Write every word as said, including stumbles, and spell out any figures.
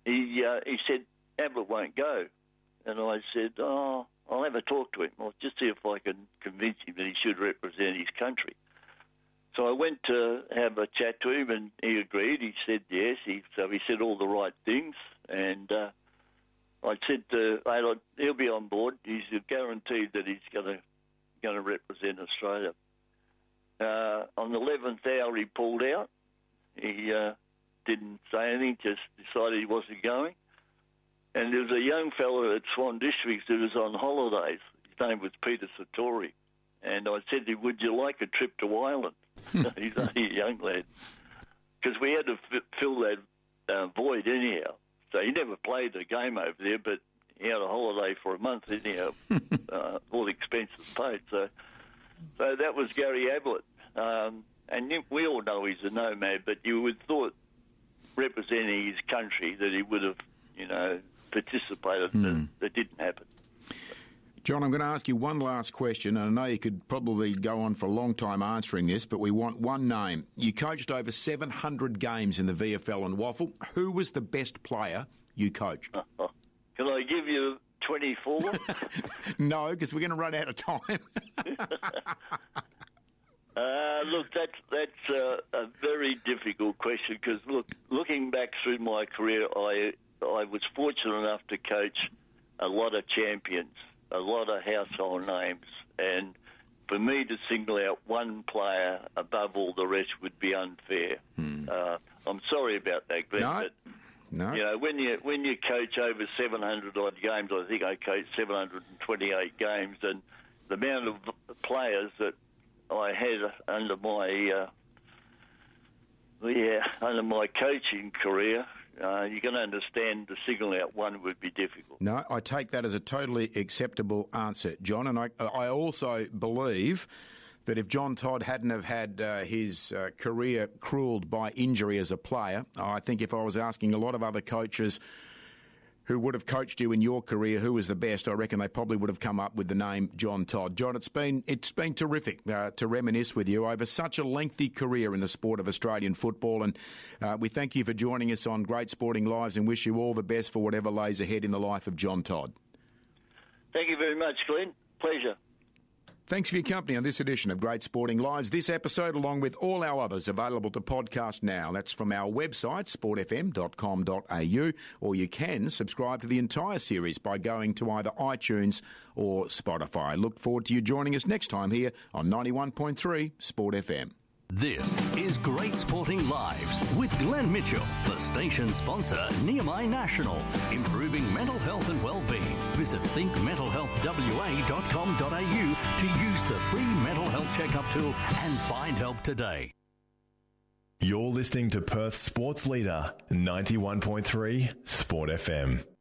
he uh, he said, Ablett won't go. And I said, oh, I'll have a talk to him. I'll just see if I can convince him that he should represent his country. So I went to have a chat to him, and he agreed. He said yes. He, so he said all the right things. And uh, I said to Aylott, he'll be on board. He's guaranteed that he's going to going to represent Australia. Uh, on the eleventh hour, he pulled out. He uh, didn't say anything, just decided he wasn't going. And there was a young fellow at Swan Districts who was on holidays. His name was Peter Sartori. And I said to him, would you like a trip to Ireland? He's only a young lad. Because we had to f- fill that uh, void anyhow. So he never played a game over there, but he had a holiday for a month anyhow, uh, all expenses paid. So so that was Gary Ablett. Um, and we all know he's a nomad, but you would have thought, representing his country, that he would have, you know, participated. Mm. That, that didn't happen. John, I'm going to ask you one last question, and I know you could probably go on for a long time answering this, but we want one name. You coached over seven hundred games in the V F L and Waffle. Who was the best player you coached? Uh, uh, can I give you twenty-four? No, because we're going to run out of time. uh, look, that's, that's uh, a very difficult question, because, look, looking back through my career, I I was fortunate enough to coach a lot of champions, a lot of household names, and for me to single out one player above all the rest would be unfair. Hmm. Uh, I'm sorry about that, Glenn, no. but no. you know, when you when you coach over seven hundred odd games, I think I coached seven hundred twenty-eight games, and the amount of players that I had under my uh, yeah under my coaching career. Uh, you can understand the singling out one would be difficult. No, I take that as a totally acceptable answer, John. And I, I also believe that if John Todd hadn't have had uh, his uh, career cruelled by injury as a player, I think if I was asking a lot of other coaches who would have coached you in your career who was the best, I reckon they probably would have come up with the name John Todd. John, it's been it's been terrific uh, to reminisce with you over such a lengthy career in the sport of Australian football, and uh, we thank you for joining us on Great Sporting Lives and wish you all the best for whatever lays ahead in the life of John Todd. Thank you very much, Glenn. Pleasure. Thanks for your company on this edition of Great Sporting Lives. This episode, along with all our others, available to podcast now. That's from our website, sport f m dot com dot a u, or you can subscribe to the entire series by going to either iTunes or Spotify. Look forward to you joining us next time here on ninety-one point three Sport F M. This is Great Sporting Lives with Glenn Mitchell, the station sponsor, Nehemiah National, improving mental health and well-being. Visit think mental health w a dot com dot a u to use the free mental health checkup tool and find help today. You're listening to Perth's sports leader, ninety-one point three Sport F M.